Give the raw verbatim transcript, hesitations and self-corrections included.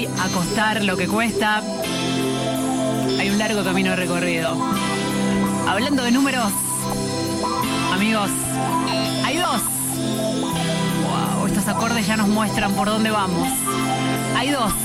hoy a costar lo que cuesta, hay un largo camino recorrido. Hablando de números, amigos, hay dos. Wow, estos acordes ya nos muestran por dónde vamos. Hay dos.